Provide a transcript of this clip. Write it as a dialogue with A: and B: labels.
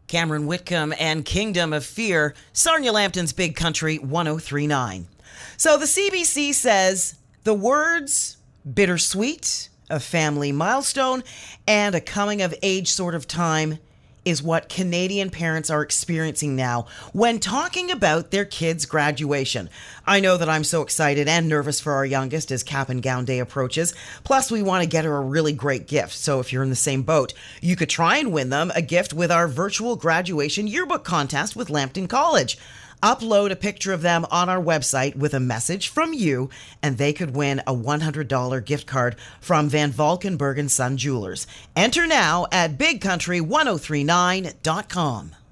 A: Cameron Whitcomb and Kingdom of Fear, Sarnia Lambton's Big Country 1039. So the CBC says the words bittersweet, a family milestone, and a coming of age sort of time is what Canadian parents are experiencing now when talking about their kids' graduation. I know that I'm so excited and nervous for our youngest as Cap and Gown Day approaches. Plus, we want to get her a really great gift. So if you're in the same boat, you could try and win them a gift with our virtual graduation yearbook contest with Lambton College. Upload a picture of them on our website with a message from you, and they could win a $100 gift card from Van Valkenburg & Son Jewelers. Enter now at bigcountry1039.com.